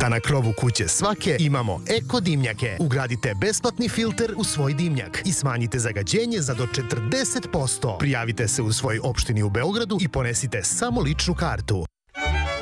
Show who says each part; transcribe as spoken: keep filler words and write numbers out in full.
Speaker 1: da na krovu kuće svake imamo eko dimnjake. Ugradite besplatni filter u svoj dimnjak i smanjite zagađenje za do četrdeset posto. Prijavite se u svojoj opštini u Beogradu i ponesite samo ličnu kartu.